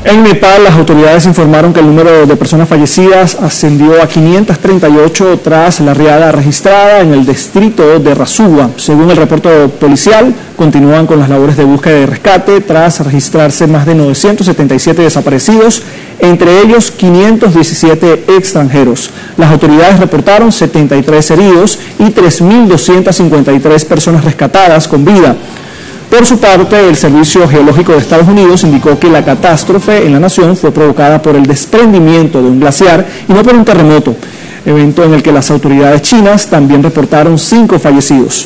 En Nepal, las autoridades informaron que el número de personas fallecidas ascendió a 538 tras la riada registrada en el distrito de Rasuwa. Según el reporte policial, continúan con las labores de búsqueda y rescate tras registrarse más de 977 desaparecidos, entre ellos 517 extranjeros. Las autoridades reportaron 73 heridos y 3.253 personas rescatadas con vida. Por su parte, el Servicio Geológico de Estados Unidos indicó que la catástrofe en la nación fue provocada por el desprendimiento de un glaciar y no por un terremoto, evento en el que las autoridades chinas también reportaron 5 fallecidos.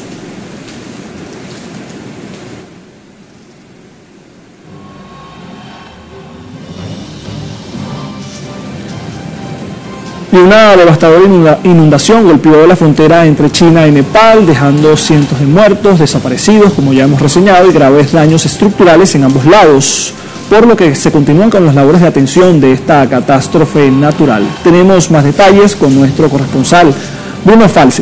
Y una devastadora inundación golpeó la frontera entre China y Nepal, dejando cientos de muertos, desaparecidos, como ya hemos reseñado, y graves daños estructurales en ambos lados, por lo que se continúan con las labores de atención de esta catástrofe natural. Tenemos más detalles con nuestro corresponsal, Bruno Falsi.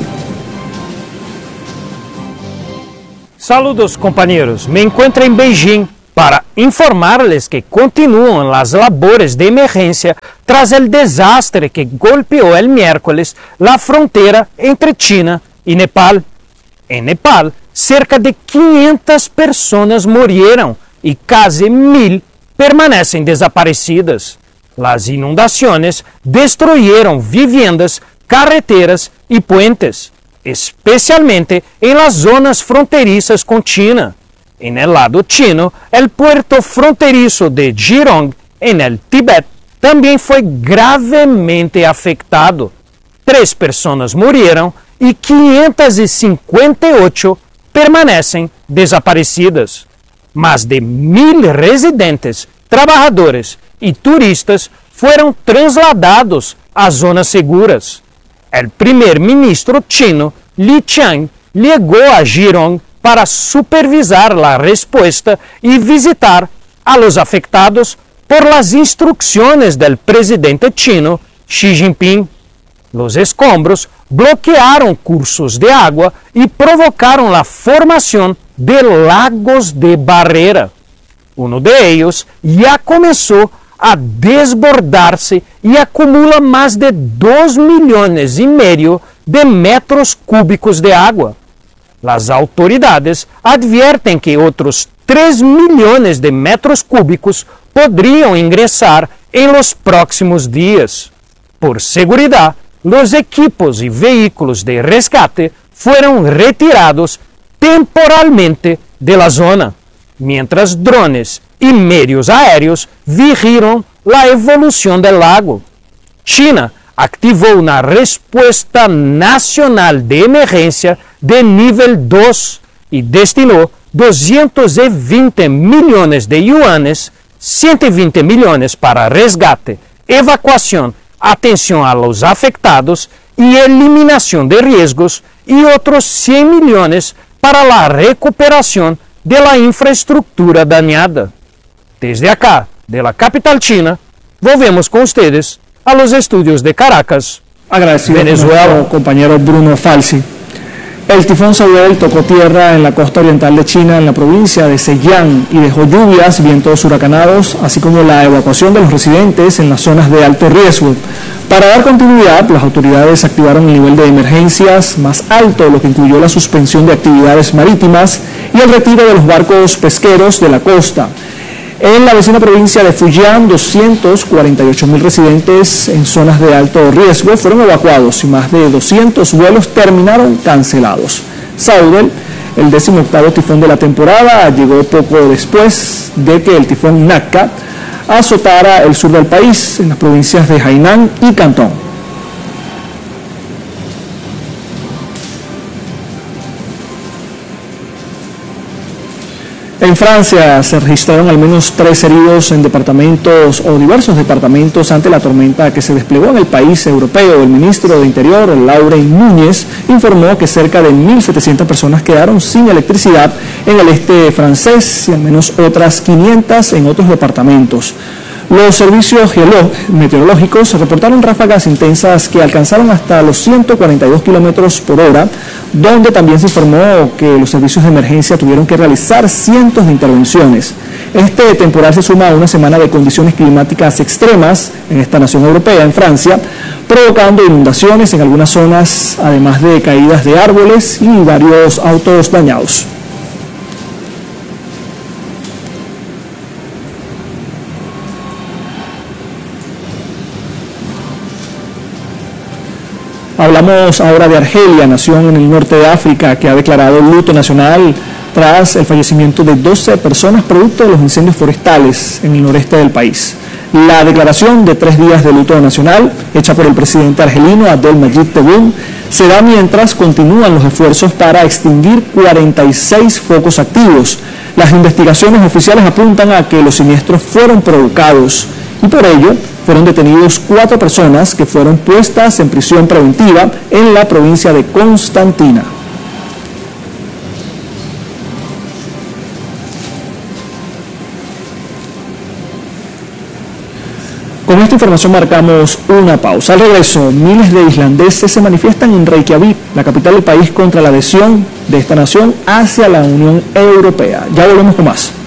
Saludos, compañeros. Me encuentro en Beijing para informarles que continúan las labores de emergencia tras el desastre que golpeó el miércoles la frontera entre China y Nepal. En Nepal, cerca de 500 personas murieron y casi 1.000 permanecen desaparecidas. Las inundaciones destruyeron viviendas, carreteras y puentes, especialmente en las zonas fronterizas con China. En el lado chino, el puerto fronterizo de Jirong, en el Tíbet, también fue gravemente afectado. 3 personas murieron y 558 permanecen desaparecidas. Más de 1.000 residentes, trabajadores y turistas fueron trasladados a zonas seguras. El primer ministro chino, Li Qiang, llegó a Jirong para supervisar la respuesta y visitar a los afectados por las instrucciones del presidente chino Xi Jinping. Los escombros bloquearon cursos de agua y provocaron la formación de lagos de barrera. Uno de ellos ya comenzó a desbordarse y acumula más de 2,5 millones de metros cúbicos de agua. Las autoridades advierten que otros 3 millones de metros cúbicos podrían ingresar en los próximos días. Por seguridad, los equipos y vehículos de rescate fueron retirados temporalmente de la zona, mientras drones y medios aéreos vigilan la evolución del lago. China activó una respuesta nacional de emergencia de nivel 2 y destinó 220 millones de yuanes, 120 millones para resgate, evacuación, atención a los afectados y eliminación de riesgos, y otros 100 millones para la recuperación de la infraestructura dañada. Desde acá, de la capital china, volvemos con ustedes a los estudios de Caracas, Agradecido Venezuela. Compañero Bruno Falsi. El tifón Saudel tocó tierra en la costa oriental de China, en la provincia de Zhejiang, y dejó lluvias, vientos huracanados, así como la evacuación de los residentes en las zonas de alto riesgo. Para dar continuidad, las autoridades activaron el nivel de emergencias más alto, lo que incluyó la suspensión de actividades marítimas y el retiro de los barcos pesqueros de la costa. En la vecina provincia de Fujian, 248.000 residentes en zonas de alto riesgo fueron evacuados y más de 200 vuelos terminaron cancelados. Saudel, el 18º tifón de la temporada, llegó poco después de que el tifón Nakka azotara el sur del país, en las provincias de Hainan y Cantón. En Francia se registraron al menos 3 heridos en departamentos o diversos departamentos ante la tormenta que se desplegó en el país europeo. El ministro de Interior, Laurent Núñez, informó que cerca de 1.700 personas quedaron sin electricidad en el este francés y al menos otras 500 en otros departamentos. Los servicios meteorológicos reportaron ráfagas intensas que alcanzaron hasta los 142 kilómetros por hora, donde también se informó que los servicios de emergencia tuvieron que realizar cientos de intervenciones. Este temporal se suma a una semana de condiciones climáticas extremas en esta nación europea, en Francia, provocando inundaciones en algunas zonas, además de caídas de árboles y varios autos dañados. Hablamos ahora de Argelia, nación en el norte de África que ha declarado luto nacional tras el fallecimiento de 12 personas producto de los incendios forestales en el noreste del país. La declaración de 3 días de luto nacional, hecha por el presidente argelino Abdelmadjid Tebboune, se da mientras continúan los esfuerzos para extinguir 46 focos activos. Las investigaciones oficiales apuntan a que los siniestros fueron provocados y por ello fueron detenidos 4 personas que fueron puestas en prisión preventiva en la provincia de Constantina. Con esta información marcamos una pausa. Al regreso, miles de islandeses se manifiestan en Reykjavik, la capital del país, contra la adhesión de esta nación hacia la Unión Europea. Ya volvemos con más.